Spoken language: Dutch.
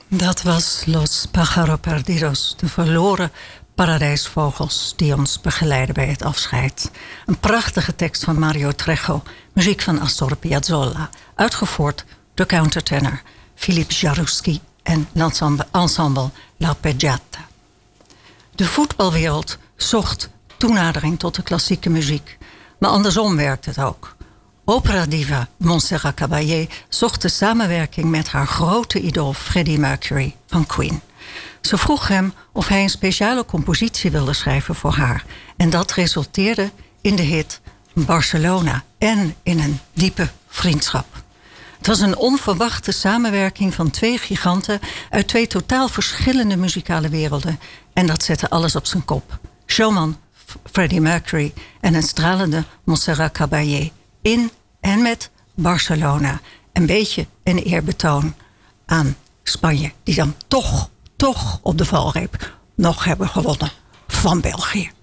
Dat was Los Pájaros Perdidos, de verloren paradijsvogels die ons begeleiden bij het afscheid. Een prachtige tekst van Mario Trejo, muziek van Astor Piazzolla, uitgevoerd door countertenor Philippe Jarouski en ensemble La Peggiata. De voetbalwereld zocht toenadering tot de klassieke muziek, maar andersom werkt het ook. Opera-diva Montserrat Caballé zocht de samenwerking met haar grote idool Freddie Mercury van Queen. Ze vroeg hem of hij een speciale compositie wilde schrijven voor haar. En dat resulteerde in de hit Barcelona en in een diepe vriendschap. Het was een onverwachte samenwerking van twee giganten uit twee totaal verschillende muzikale werelden. En dat zette alles op zijn kop. Showman Freddie Mercury en een stralende Montserrat Caballé in en met Barcelona. Een beetje een eerbetoon aan Spanje, die dan toch op de valreep nog hebben gewonnen van België.